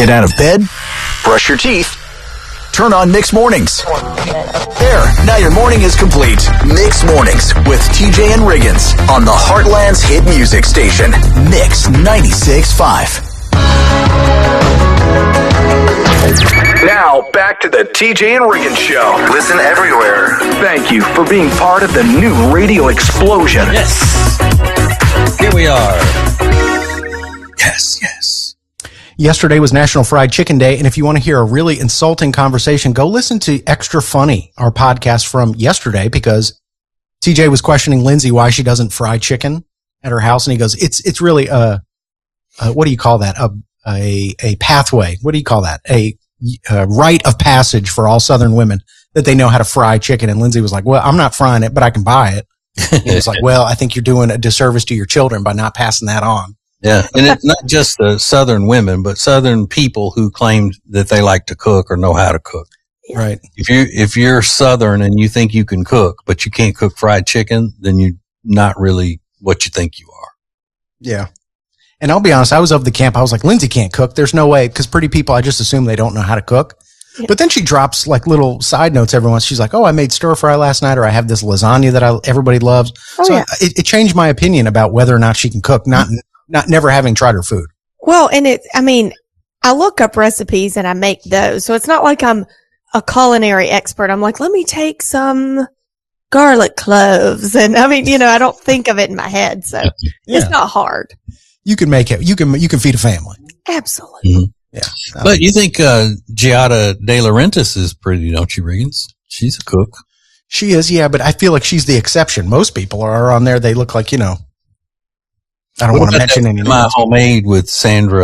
Get out of bed, brush your teeth, turn on Mixed Mornings. There, now your morning is complete. Mixed Mornings with TJ and Riggins on the Heartland's hit music station, Mix 96.5. Now, back to the TJ and Riggins Show. Listen everywhere. Thank you for being part of the new radio explosion. Yes. Here we are. Yes. Yesterday was National Fried Chicken Day, and if you want to hear a really insulting conversation, go listen to Extra Funny, our podcast from yesterday, because TJ was questioning Lindsay why she doesn't fry chicken at her house, and he goes, it's really what do you call that? A pathway. What do you call that? A rite of passage for all Southern women that they know how to fry chicken. And Lindsay was like, well, I'm not frying it, but I can buy it. He was like, well, I think you're doing a disservice to your children by not passing that on. Yeah, and it's not just the Southern women, but Southern people who claim that they like to cook or know how to cook. Right. If you're Southern and you think you can cook, but you can't cook fried chicken, then you're not really what you think you are. Yeah. And I'll be honest, I was of the camp. I was like, Lindsay can't cook. There's no way. Because pretty people, I just assume they don't know how to cook. Yeah. But then she drops like little side notes every once. She's like, oh, I made stir fry last night, or I have this lasagna that everybody loves. Oh, so yeah. It changed my opinion about whether or not she can cook, not never having tried her food. Well, and I look up recipes and I make those. So it's not like I'm a culinary expert. I'm like, let me take some garlic cloves. And I don't think of it in my head. So It's not hard. You can make it. You can feed a family. Absolutely. Mm-hmm. Yeah. But you think Giada De Laurentiis is pretty, don't you, Riggins? She's a cook. She is, yeah, but I feel like she's the exception. Most people are on there. They look like, I don't want to mention any names. My Homemade with Sandra